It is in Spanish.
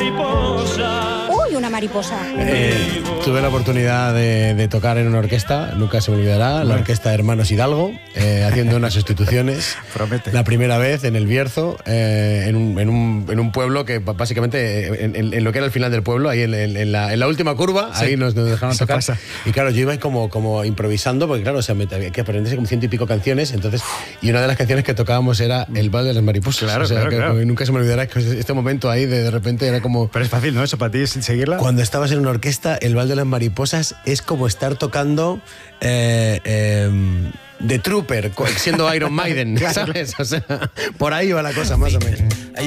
mariposa. ¡Uy, una mariposa! Tuve la oportunidad de tocar en una orquesta, nunca se me olvidará, la orquesta de Hermanos Hidalgo, haciendo unas sustituciones. Promete. La primera vez en el Bierzo, en un pueblo que básicamente, en lo que era el final del pueblo, ahí en la última curva, sí, ahí nos dejaron tocar. Pasa. Y claro, yo iba como improvisando, porque claro, o sea, había que aprenderse como 100 y pico canciones, entonces, y una de las canciones que tocábamos era El Vals de las Mariposas. Claro, o sea, claro. Nunca se me olvidará que este momento ahí de repente era como... Pero es fácil, ¿no? Eso para ti, sin seguirla. Cuando estabas en una orquesta, El Vals de las Mariposas es como estar tocando The Trooper, siendo Iron Maiden, ¿sabes? O sea, por ahí va la cosa, más o menos.